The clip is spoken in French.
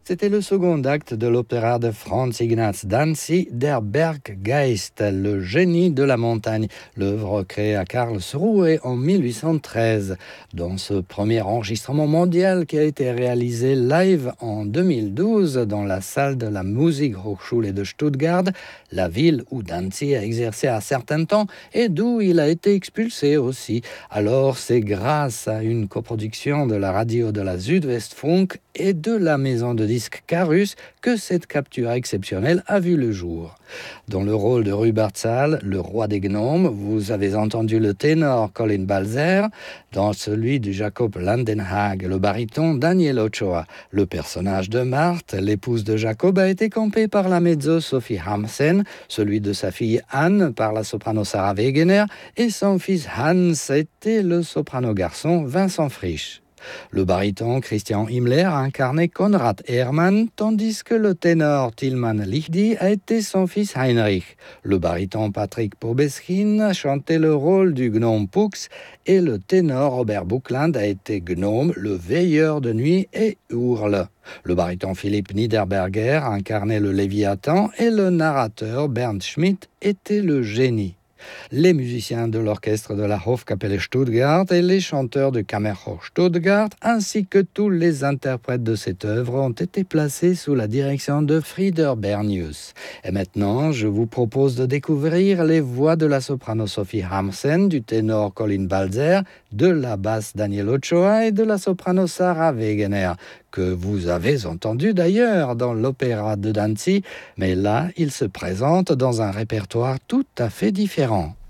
C'était le second acte de l'opéra de Franz Ignaz Danzig, Der Berggeist, le génie de la montagne, l'œuvre créée à Karlsruhe en 1813. Dans ce premier enregistrement mondial qui a été réalisé live en 2012 dans la salle de la Musikhochschule de Stuttgart, la ville où Danzig a exercé un certain temps et d'où il a été expulsé aussi. Alors c'est grâce à une coproduction de la radio de la Südwestfunk et de la maison de disques Carus que cette capture exceptionnelle a vu le jour. Dans le rôle de Rubertsal, le roi des gnomes, vous avez entendu le ténor Colin Balzer, dans celui de Jacob Landenhag, le baryton Daniel Ochoa. Le personnage de Marthe, l'épouse de Jacob, a été campé par la mezzo Sophie Hamsen, celui de sa fille Anne par la soprano Sarah Wegener et son fils Hans était le soprano garçon Vincent Frisch. Le baryton Christian Himmler a incarné Konrad Hermann, tandis que le ténor Tilman Lichdi a été son fils Heinrich. Le baryton Patrick Pobeschin a chanté le rôle du gnome Pux et le ténor Robert Buckland a été gnome, le veilleur de nuit et Ourle. Le baryton Philippe Niederberger a incarné le Léviathan et le narrateur Bernd Schmidt était le génie. Les musiciens de l'orchestre de la Hofkapelle Stuttgart et les chanteurs de Kammerchor Stuttgart, ainsi que tous les interprètes de cette œuvre, ont été placés sous la direction de Frieder Bernius. Et maintenant, je vous propose de découvrir les voix de la soprano Sophie Hamsen, du ténor Colin Balzer, de la basse Daniel Ochoa et de la soprano Sarah Wegener, que vous avez entendu d'ailleurs dans l'opéra de Danzig, mais là, il se présente dans un répertoire tout à fait différent.